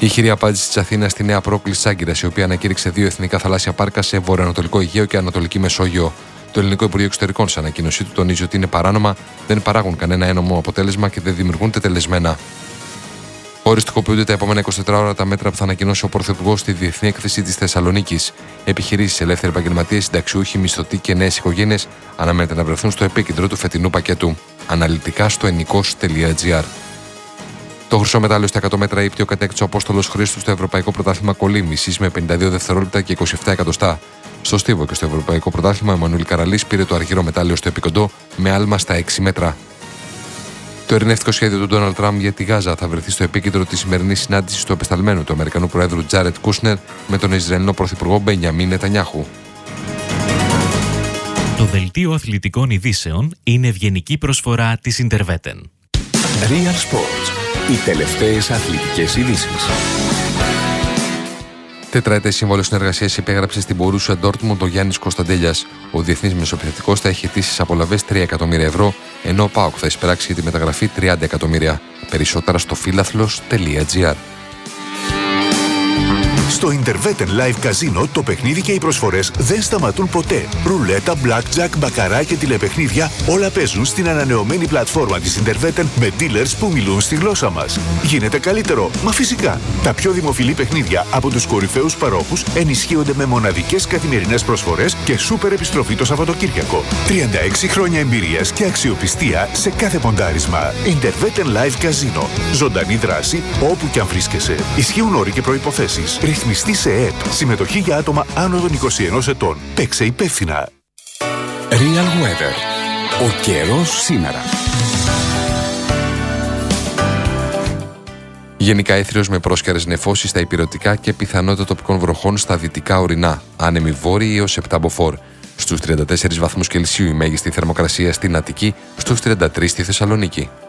Η χειρή απάντηση της Αθήνας στη νέα πρόκληση της Άγκυρας, η οποία ανακήρυξε 2 εθνικά θαλάσσια πάρκα σε βορειοανατολικό Αιγαίο και Ανατολική Μεσόγειο. Το Ελληνικό Υπουργείο Εξωτερικών, σε ανακοίνωσή του, τονίζει ότι είναι παράνομα, δεν παράγουν κανένα ένομο αποτέλεσμα και δεν δημιουργούν τετελεσμένα. Οριστικοποιούνται τα επόμενα 24 ώρα τα μέτρα που θα ανακοινώσει ο Πρωθυπουργός στη Διεθνή Έκθεση της Θεσσαλονίκης. Επιχειρήσεις, ελεύθεροι επαγγελματίες, συνταξιούχοι, μισθωτοί και νέες οικογένειες αναμένεται να βρεθούν στο επίκεντρο του φετινού πακέτου. Αναλυτικά στο ennikos.gr. Το χρυσό μετάλλιο στα 100 μέτρα ύπτει ο κατέκτης Απόστολος Χρήστου στο Ευρωπαϊκό Πρωτάθλημα Κολύμβησης με 52 δευτερόλεπτα και 27 εκατοστά. Στο στίβο και στο Ευρωπαϊκό Πρωτάθλημα, ο Εμμανουήλ Καραλής πήρε το αργύρο μετάλλιο στο επικοντό με άλμα στα 6 μέτρα. Το ειρηνευτικό σχέδιο του Ντόναλντ Τραμπ για τη Γάζα θα βρεθεί στο επίκεντρο της σημερινής συνάντησης του απεσταλμένου του Αμερικανού Προέδρου Τζάρετ Κούσνερ με τον Ισραηλινό Πρωθυπουργό Μπενιαμίν Νετανιάχου. Το δελτίο αθλητικών ειδήσεων είναι ευγενική προσφορά της Interveten. Real Sports. Οι τελευταίες αθλητικές ειδήσεις. Τετραετές σύμβολο συνεργασίας υπέγραψε στην Μπορούσια Ντόρτμουντ ο Γιάννης Κωνσταντέλιας. Ο διεθνής μεσοεπιθετικός θα έχει αιτήσεις απολαβές 3 εκατομμύρια ευρώ, ενώ ο ΠΑΟΚ θα εισπράξει για τη μεταγραφή 30 εκατομμύρια. Περισσότερα στο φίλαθλος.gr. Στο Interveten Live Casino το παιχνίδι και οι προσφορές δεν σταματούν ποτέ. Ρουλέτα, blackjack, μπακαρά και τηλεπαιχνίδια όλα παίζουν στην ανανεωμένη πλατφόρμα της Interveten με dealers που μιλούν στη γλώσσα μας. Γίνεται καλύτερο, μα φυσικά. Τα πιο δημοφιλή παιχνίδια από τους κορυφαίους παρόχους ενισχύονται με μοναδικές καθημερινές προσφορές και σούπερ επιστροφή το Σαββατοκύριακο. 36 χρόνια εμπειρίας και αξιοπιστία σε κάθε ποντάρισμα. Interveten Live Casino. Ζωντανή δράση όπου και αν βρίσκεσαι. Ισχύουν όροι και προϋποθέσεις. Ρυθμιστή σε ΕΕΠ. Συμμετοχή για άτομα άνω των 21 ετών. Παίξε υπεύθυνα. Real Weather. Ο καιρός σήμερα. Γενικά έθριος με πρόσκαιρες νεφώσεις στα ηπειρωτικά και πιθανότητα τοπικών βροχών στα δυτικά ορεινά. Άνεμοι βόρειοι έως 7 μποφόρ. Στους 34 βαθμούς Κελσίου η μέγιστη θερμοκρασία στην Αττική, στους 33 στη Θεσσαλονίκη.